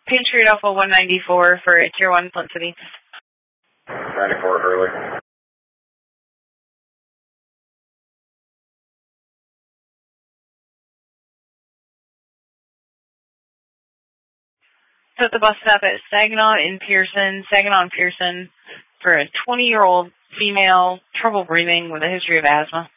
Patriot Alpha 194 for Tier 1 Flint City. 94 Hurley. So at the bus stop at Saginaw and Pearson for a 20-year-old female, trouble breathing with a history of asthma.